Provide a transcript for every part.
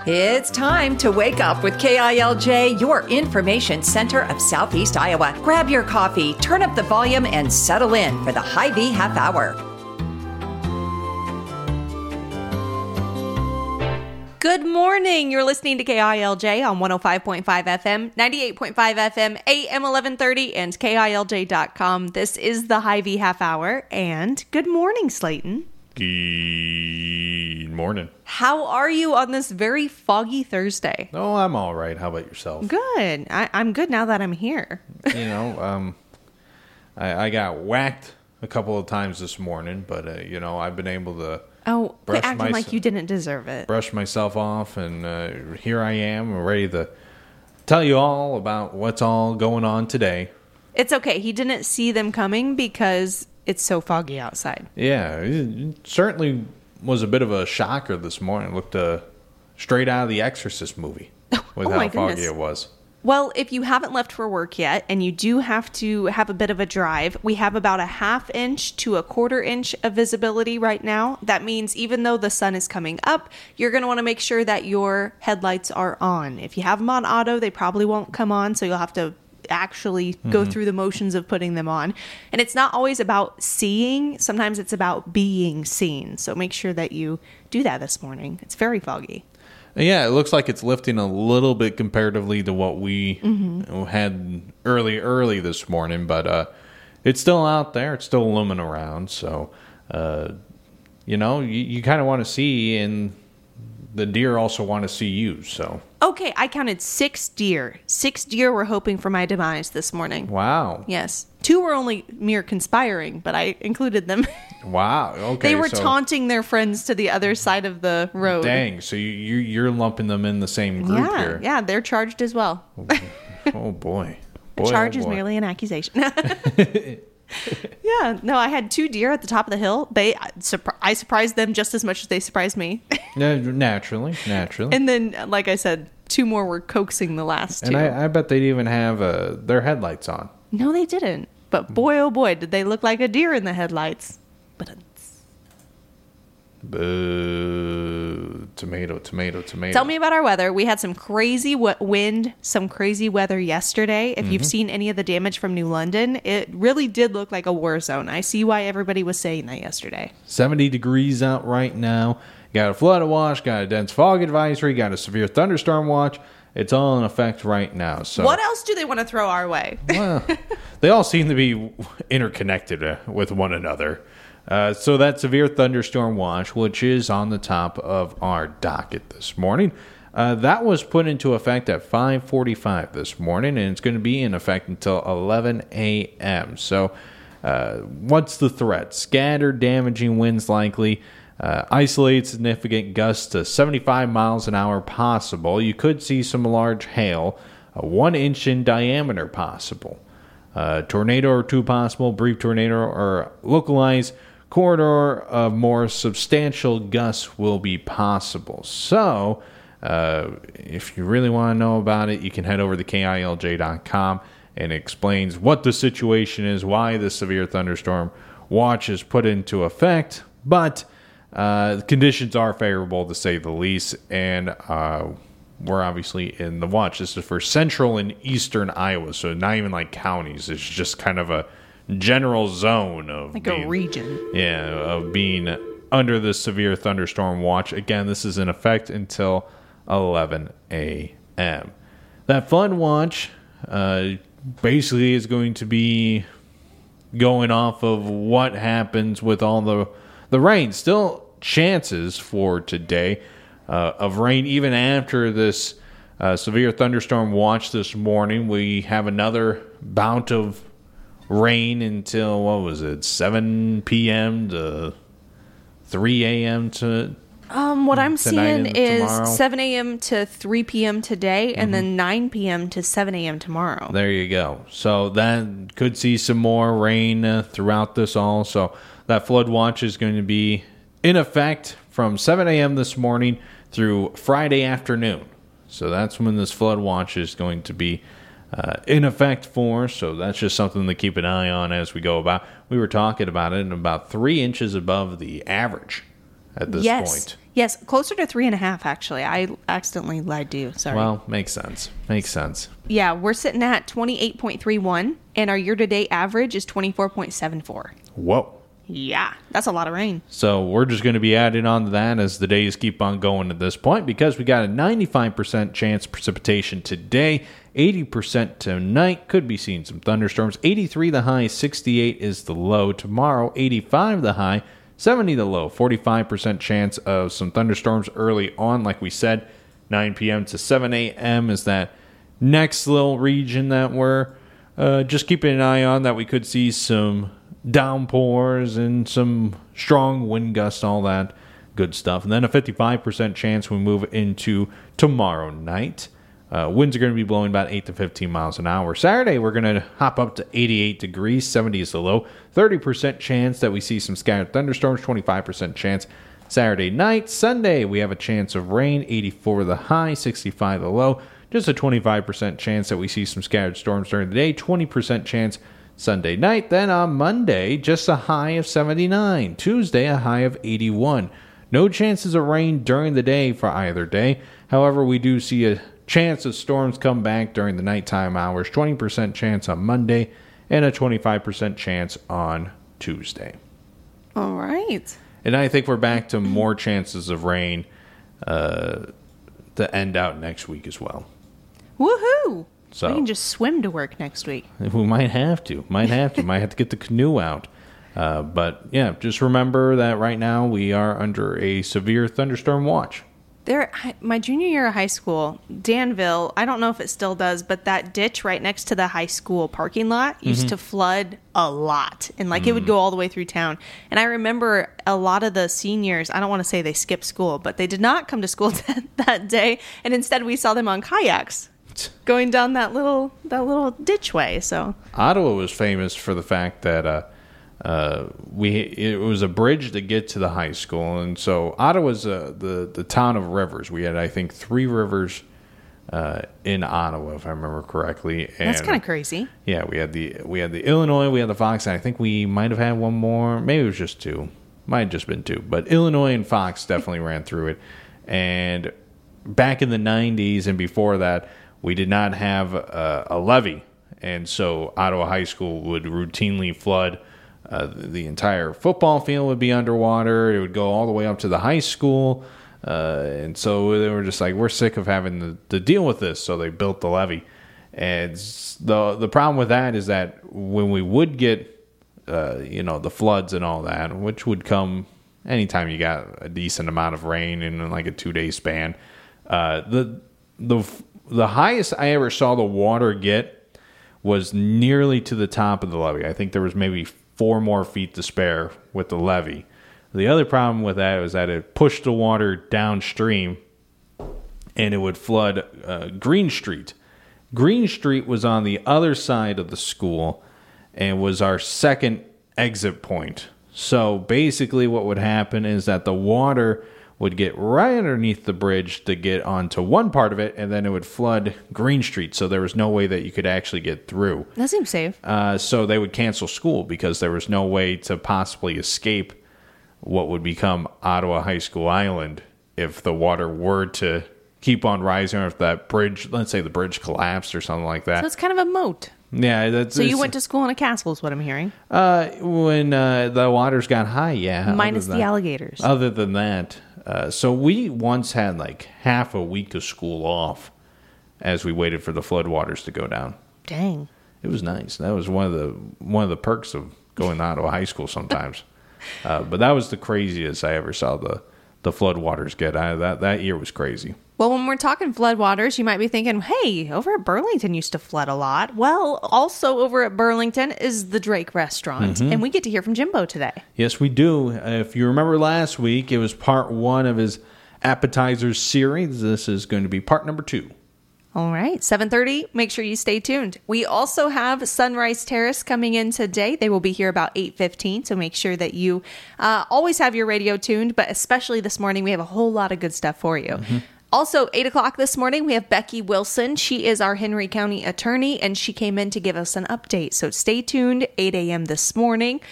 It's time to wake up with KILJ, your information center of Southeast Iowa. Grab your coffee, turn up the volume, and settle in for the Hy-Vee Half Hour. Good morning. You're listening to KILJ on 105.5 FM, 98.5 FM, AM 1130, and KILJ.com. This is the Hy-Vee Half Hour, and good morning, Slayton. Good morning. How are you on this very foggy Thursday? Oh, I'm all right. How about yourself? Good. I'm good now that I'm here. I got whacked a couple of times this morning, but, I've been able to quit acting like you didn't deserve it. Brush myself off, and here I am, ready to tell you all about what's all going on today. It's okay. He didn't see them coming because it's so foggy outside. Yeah, it certainly was a bit of a shocker this morning. It looked straight out of the Exorcist movie with how foggy it was. Well, if you haven't left for work yet and you do have to have a bit of a drive, we have about a ½ inch to a ¼ inch of visibility right now. That means even though the sun is coming up, you're going to want to make sure that your headlights are on. If you have them on auto, they probably won't come on, so you'll have to actually go through the motions of putting them on. And it's not always about seeing. Sometimes it's about being seen. So make sure that you do that this morning. It's very foggy. Yeah, it looks like it's lifting a little bit comparatively to what we had early this morning, but it's still out there. It's still looming around. So, you kind of want to see, and the deer also want to see you. So okay, I counted 6 deer. 6 deer were hoping for my demise this morning. Wow. Yes. 2 were only mere conspiring, but I included them. Wow. Okay. They were taunting their friends to the other side of the road. Dang. So you're lumping them in the same group here. Yeah, they're charged as well. Oh boy. A charge is merely an accusation. Yeah, no, I had 2 deer at the top of the hill. I surprised them just as much as they surprised me. Naturally. And then, like I said, 2 more were coaxing the last 2. And I bet they'd even have their headlights on. No, they didn't. But boy, oh boy, did they look like a deer in the headlights. Boo. Tomato. Tell me about our weather. We had some crazy wind, some crazy weather yesterday. If you've seen any of the damage from New London, it really did look like a war zone. I see why everybody was saying that yesterday. 70 degrees out right now. Got a flood watch, got a dense fog advisory, got a severe thunderstorm watch. It's all in effect right now. So what else do they want to throw our way? Well, they all seem to be interconnected with one another. So that severe thunderstorm watch, which is on the top of our docket this morning, that was put into effect at 5:45 this morning, and it's going to be in effect until 11 a.m. So what's the threat? Scattered, damaging winds likely. Isolated significant gusts to 75 miles an hour possible. You could see some large hail, 1 inch in diameter possible. Tornado or 2 possible, brief tornado or localized corridor of more substantial gusts will be possible. So, if you really want to know about it, you can head over to KILJ.com, and it explains what the situation is, why the severe thunderstorm watch is put into effect. But the conditions are favorable, to say the least, and we're obviously in the watch. This is for central and eastern Iowa, so not even like counties. It's just kind of a general zone of a region. Yeah, of being under the severe thunderstorm watch. Again, this is in effect until 11 a.m. That flood watch basically is going to be going off of what happens with all the rain. Still chances for today of rain even after this severe thunderstorm watch this morning. We have another bout of rain until, 7 p.m. to 3 a.m. to what I'm seeing is tomorrow. 7 a.m. to 3 p.m. today, and then 9 p.m. to 7 a.m. tomorrow. There you go. So that could see some more rain throughout this all. So that flood watch is going to be in effect from 7 a.m. this morning through Friday afternoon. So that's when this flood watch is going to be in effect for. So that's just something to keep an eye on as we go about. We were talking about it, and about 3 inches above the average at this point. Yes, closer to 3.5, actually. I accidentally lied to you. Sorry. Well, makes sense. Makes sense. Yeah, we're sitting at 28.31, and our year-to-date average is 24.74. Whoa. Yeah, that's a lot of rain. So we're just going to be adding on to that as the days keep on going at this point, because we got a 95% chance of precipitation today, 80% tonight. Could be seeing some thunderstorms. 83 the high, 68 is the low. Tomorrow, 85 the high, 70 the low. 45% chance of some thunderstorms early on, like we said. 9 p.m. to 7 a.m. is that next little region that we're just keeping an eye on, that we could see some downpours and some strong wind gusts, all that good stuff. And then a 55% chance we move into tomorrow night. Winds are going to be blowing about 8 to 15 miles an hour. Saturday, we're going to hop up to 88 degrees, 70 is the low. 30% chance that we see some scattered thunderstorms, 25% chance Saturday night. Sunday, we have a chance of rain, 84 the high, 65 the low. Just a 25% chance that we see some scattered storms during the day, 20% chance Sunday night. Then on Monday, just a high of 79. Tuesday, a high of 81. No chances of rain during the day for either day. However, we do see a chance of storms come back during the nighttime hours. 20% chance on Monday and a 25% chance on Tuesday. All right. And I think we're back to more chances of rain to end out next week as well. Woohoo! So we can just swim to work next week. We might have to. Might have to get the canoe out. But yeah, just remember that right now we are under a severe thunderstorm watch. My junior year of high school, Danville, I don't know if it still does, but that ditch right next to the high school parking lot used to flood a lot. And it would go all the way through town. And I remember a lot of the seniors, I don't want to say they skipped school, but they did not come to school that day. And instead we saw them on kayaks going down that little ditch way. So Ottawa was famous for the fact that it was a bridge to get to the high school, and so Ottawa's the town of rivers. We had, I think, 3 rivers in Ottawa, if I remember correctly. And that's kind of crazy. Yeah, we had the Illinois, we had the Fox, and I think we might have had one more. Maybe it was just 2. Might have just been 2, but Illinois and Fox definitely ran through it. And back in the 90s and before that, we did not have a levee, and so Ottawa High School would routinely flood. The entire football field would be underwater. It would go all the way up to the high school, and so they were just like, we're sick of having to deal with this, so they built the levee. And the problem with that is that when we would get the floods and all that, which would come anytime you got a decent amount of rain in like a 2-day span, the highest I ever saw the water get was nearly to the top of the levee. I think there was maybe 4 more feet to spare with the levee. The other problem with that was that it pushed the water downstream and it would flood Green Street. Green Street was on the other side of the school and was our second exit point. So basically what would happen is that the water would get right underneath the bridge to get onto one part of it, and then it would flood Green Street, so there was no way that you could actually get through. That seems safe. So they would cancel school because there was no way to possibly escape what would become Ottawa High School Island if the water were to keep on rising, or if that bridge, let's say the bridge collapsed or something like that. So it's kind of a moat. Yeah. So you went to school in a castle is what I'm hearing. When the waters got high, yeah. Minus the alligators. Other than that. So we once had like half a week of school off as we waited for the floodwaters to go down. Dang. It was nice. That was one of the perks of going to Ottawa High School sometimes. But that was the craziest I ever saw the floodwaters get. That year was crazy. Well, when we're talking floodwaters, you might be thinking, hey, over at Burlington used to flood a lot. Well, also over at Burlington is the Drake Restaurant, and we get to hear from Jimbo today. Yes, we do. If you remember last week, it was part 1 of his appetizers series. This is going to be part number 2. All right, 7:30. Make sure you stay tuned. We also have Sunrise Terrace coming in today. They will be here about 8:15, so make sure that you always have your radio tuned, but especially this morning, we have a whole lot of good stuff for you. Also, 8 o'clock this morning, we have Becky Wilson. She is our Henry County attorney, and she came in to give us an update. So stay tuned, 8 a.m. this morning.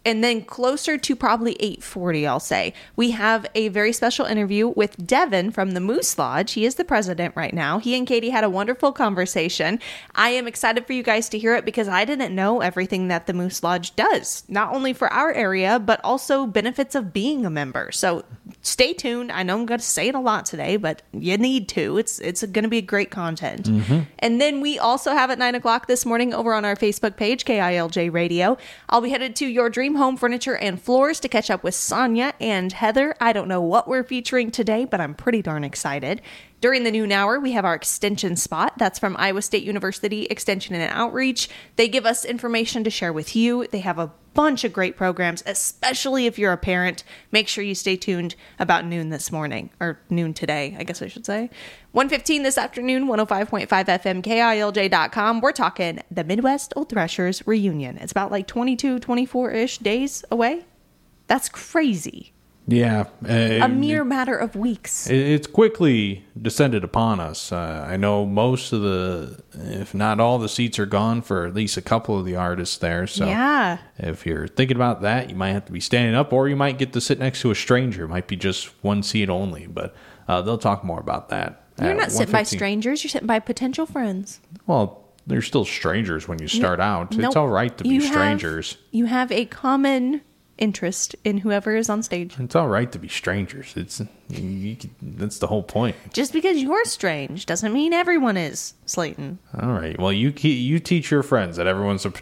And then closer to probably 8:40, I'll say, we have a very special interview with Devin from the Moose Lodge. He is the president right now. He and Katie had a wonderful conversation. I am excited for you guys to hear it because I didn't know everything that the Moose Lodge does, not only for our area, but also benefits of being a member. So stay tuned. I know I'm going to say it a lot today, but you need to. It's going to be great content. And then we also have at 9 o'clock this morning over on our Facebook page, KILJ Radio. I'll be headed to Your Dream Home Furniture and Floors to catch up with Sonia and Heather. I don't know what we're featuring today, but I'm pretty darn excited. During the noon hour, we have our extension spot. That's from Iowa State University Extension and Outreach. They give us information to share with you. They have a bunch of great programs, especially if you're a parent. Make sure you stay tuned about noon this morning, or noon today, I guess I should say. 1:15 this afternoon, 105.5 FM, KILJ.com. We're talking the Midwest Old Threshers reunion. It's about like 22, 24-ish days away. That's crazy. Yeah. A mere matter of weeks. It's quickly descended upon us. I know most of the, if not all the seats are gone for at least a couple of the artists there. So yeah. If you're thinking about that, you might have to be standing up, or you might get to sit next to a stranger. It might be just one seat only, but they'll talk more about that. You're not sitting by strangers. You're sitting by potential friends. Well, they're still strangers when you start out. Nope. It's all right to be strangers. You have a common interest in whoever is on stage. It's all right to be strangers. That's the whole point. Just because you're strange doesn't mean everyone is, Slayton. All right. Well, you teach your friends that everyone's a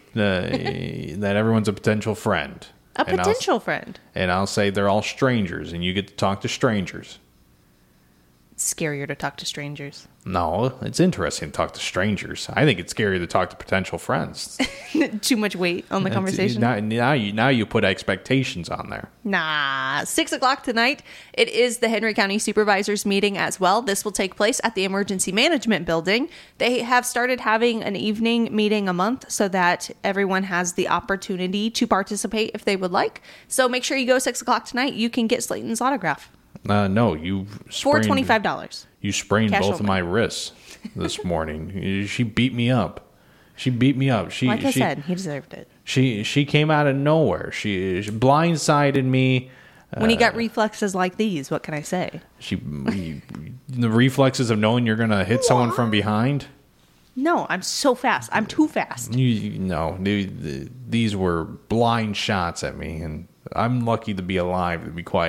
potential friend. A potential friend. And I'll say they're all strangers, and you get to talk to strangers. It's scarier to talk to strangers. No, it's interesting to talk to strangers. I think it's scarier to talk to potential friends. Too much weight on the conversation. Now you put expectations on there. Nah. 6 o'clock tonight, it is the Henry County Supervisors meeting as well. This will take place at the Emergency Management Building. They have started having an evening meeting a month so that everyone has the opportunity to participate if they would like. So make sure you go 6 o'clock tonight. You can get Slayton's autograph. No, you sprained, for $25. You sprained Cash both over. of my wrists this morning. She beat me up. Like I said, he deserved it. She came out of nowhere. She blindsided me. When he got reflexes like these, what can I say? The reflexes of knowing you're gonna hit someone from behind. No, I'm so fast. I'm too fast. These were blind shots at me, and I'm lucky to be alive, to be quite